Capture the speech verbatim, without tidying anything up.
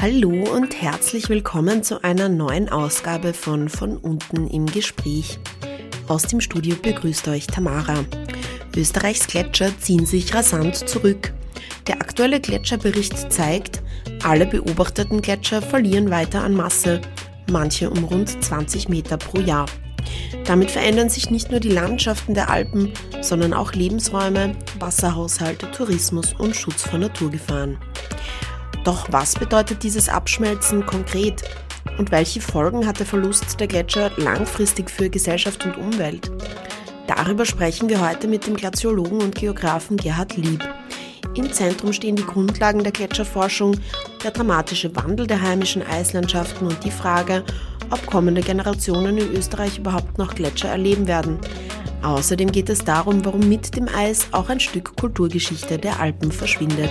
Hallo und herzlich willkommen zu einer neuen Ausgabe von Von unten im Gespräch. Aus dem Studio begrüßt euch Tamara. Österreichs Gletscher ziehen sich rasant zurück. Der aktuelle Gletscherbericht zeigt, alle beobachteten Gletscher verlieren weiter an Masse, manche um rund zwanzig Meter pro Jahr. Damit verändern sich nicht nur die Landschaften der Alpen, sondern auch Lebensräume, Wasserhaushalte, Tourismus und Schutz vor Naturgefahren. Doch was bedeutet dieses Abschmelzen konkret? Und welche Folgen hat der Verlust der Gletscher langfristig für Gesellschaft und Umwelt? Darüber sprechen wir heute mit dem Glaziologen und Geographen Gerhard Lieb. Im Zentrum stehen die Grundlagen der Gletscherforschung, der dramatische Wandel der heimischen Eislandschaften und die Frage, ob kommende Generationen in Österreich überhaupt noch Gletscher erleben werden. Außerdem geht es darum, warum mit dem Eis auch ein Stück Kulturgeschichte der Alpen verschwindet.